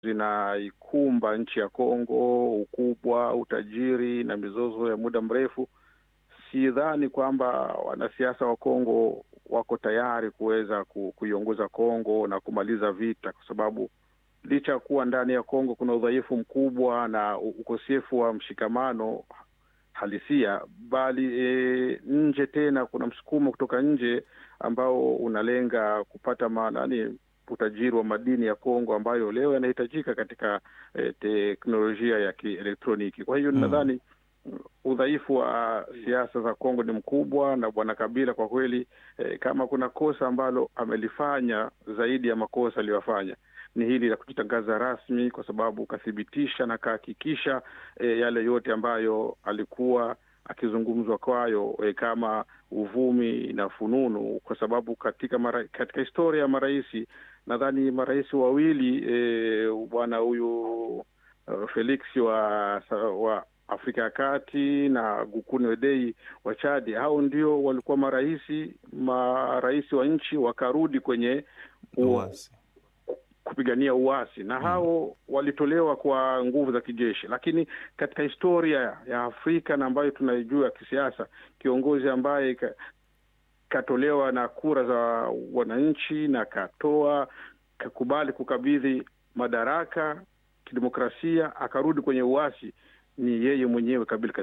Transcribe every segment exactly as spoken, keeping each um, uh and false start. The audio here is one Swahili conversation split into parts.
zinaikumba nchi ya Kongo, ukubwa, utajiri na mizozo ya muda mrefu, sidhani kwamba wanasiasa wa Kongo wako tayari kuweza kuiongoza Kongo na kumaliza vita, kwa sababu licha kuwa ndani ya Kongo kuna udhaifu mkubwa na ukosefu wa mshikamano halisia, bali e, nje tena kuna msukumo kutoka nje ambao unalenga kupata maana utajiri wa madini ya Kongo ambayo leo yanahitajika katika e, teknolojia ya kielektroniki. Kwa hiyo mm. nadhani udhaifu wa siasa za Kongo ni mkubwa, na Bwana Kabila kwa kweli e, kama kuna kosa ambalo amelifanya zaidi ya makosa aliyofanya ni hili la kujitangaza rasmi, kwa sababu kathibitisha na kahakikisha e, yale yote ambayo alikuwa akizungumzwa kwayo e, kama uvumi na fununu, kwa sababu katika mara, katika historia ya maraisi nadhani maraisi wawili e, bwana huyu uh, Felix wa wa Afrika ya Kati na Gukuni Wedei wa Chadi, hao ndio walikuwa maraisi maraisi wa nchi wakarudi kwenye uasi, kupigania uasi, na hao mm. walitolewa kwa nguvu za kijeshi. Lakini katika historia ya Afrika na ambayo tunaijua kisiasa, kiongozi ambaye ka, katolewa na kura za wananchi na katoa kakubali kukabidhi madaraka kidemokrasia akarudi kwenye uasi ni yeye mwenyewe Kabila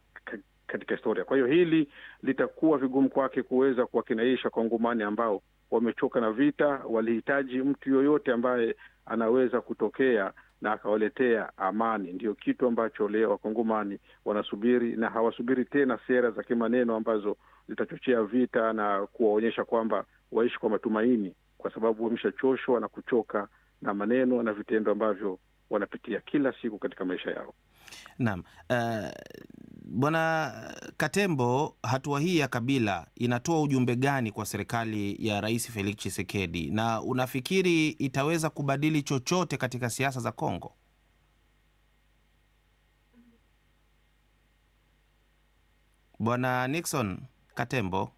katika historia. Kwa hiyo hili litakuwa vigumu kwake kuweza kuwakinaisha Kongomani ambao wamechoka na vita. Walihitaji mtu yoyote ambaye anaweza kutokea na akawaletea amani. Ndio kitu ambacho leo Wakongomani wanasubiri, na hawasubiri tena sera za kimaneno ambazo zitachochea vita na kuwaonyesha kwamba waishi kwa matumaini, kwa sababu wameshachoshwa na kuchoka na maneno na vitendo ambavyo wanapitia kila siku katika maisha yao. Naam. Uh, Bwana Katembo, hatua hii ya Kabila inatoa ujumbe gani kwa serikali ya Rais Felix Tshisekedi, na unafikiri itaweza kubadili chochote katika siasa za Kongo? Bwana Nixon Katembo.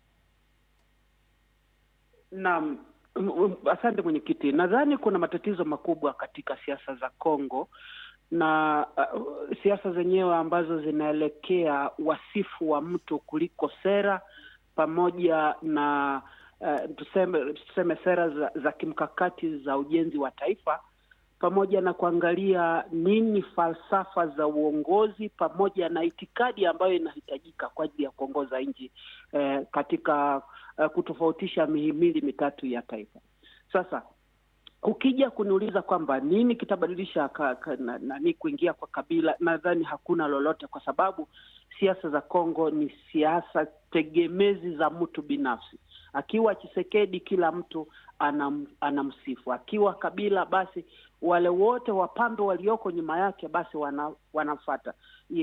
Naam, asante mwenyekiti. Nadhani kuna matatizo makubwa katika siasa za Kongo, na uh, siasa zenyewe ambazo zinaelekea wasifu wa mtu kuliko sera, pamoja na uh, tuseme, tuseme sera za, za kimkakati za ujenzi wa taifa, pamoja na kuangalia nini falsafa za uongozi, pamoja na itikadi ambayo inahitajika kwa ajili ya kuongoza nchi eh, katika uh, kutofautisha mihimili mitatu ya taifa. Sasa ukija kuniuliza kwamba nini kitabadilisha ka, ka, na, na, ni kuingia kwa Kabila, nadhani hakuna lolote, kwa sababu siasa za Kongo ni siasa tegemezi za mtu binafsi. Akiwa Tshisekedi kila mtu anam, anamsifu. Akiwa Kabila basi wale wote wapambe walioko nyuma yake basi wana, wanafuata.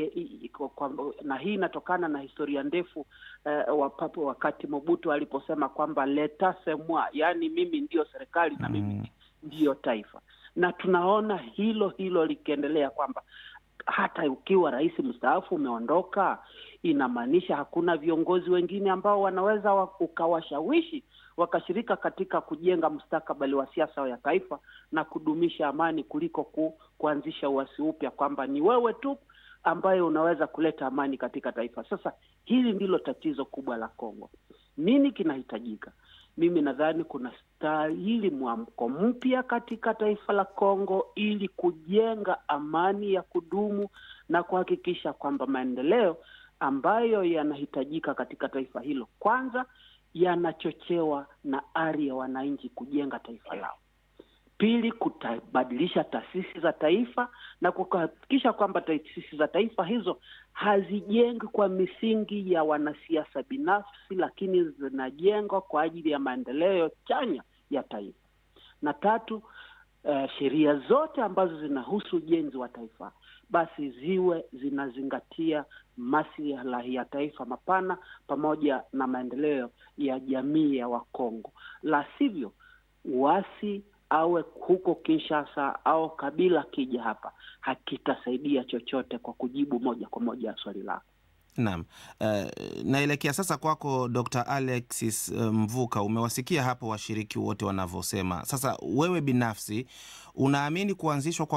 Na hii inatokana na historia ndefu uh, wapapo wakati Mobutu aliposema kwamba l'etat c'est moi, yani mimi ndio serikali na mimi mm. ndio taifa. Na tunaona hilo hilo likiendelea, kwamba hata ukiwa rais mstaafu umeondoka, inamaanisha hakuna viongozi wengine ambao wanaweza ukawashawishi wakashirika katika kujenga mustakabali wa siasa ya taifa na kudumisha amani, kuliko ku, kuanzisha uasi upya kwamba ni wewe tu ambaye unaweza kuleta amani katika taifa. Sasa hili ndilo tatizo kubwa la Kongo. Nini kinahitajika? Mimi nadhani kuna stahili mwamko mpya katika taifa la Kongo ili kujenga amani ya kudumu na kuhakikisha kwamba maendeleo ambayo yanahitajika katika taifa hilo kwanza yanachochewa na ari ya wananchi kujenga taifa lao. Pili, kutabadilisha taasisi za taifa na kuhakikisha kwamba taasisi za taifa hizo hazijengwi kwa misingi ya wanasiasa binafsi, lakini zinajengwa kwa ajili ya maendeleo chanya ya taifa. Na tatu, uh, sheria zote ambazo zinahusu ujenzi wa taifa basi ziwe zinazingatia maslahi ya taifa mapana pamoja na maendeleo ya jamii ya Wakongo. La sivyo, uasi awe huko Kinshasa au Kabila kija hapa hakitasaidia chochote, kwa kujibu moja kwa moja swali lako. Naam. Uh, naelekea sasa kwako Doctor Alexis uh, Mvuka. Umewasikia hapo washiriki wote wanavyosema. Sasa wewe binafsi unaamini kuanzishwa kwa